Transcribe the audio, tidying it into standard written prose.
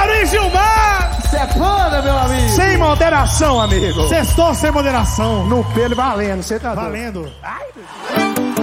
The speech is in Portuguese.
Ícaro e Gilmar! Sepana, meu amigo! Sem moderação, amigo! Sextou sem moderação. No pelo valendo, você tá Valendo. Ai,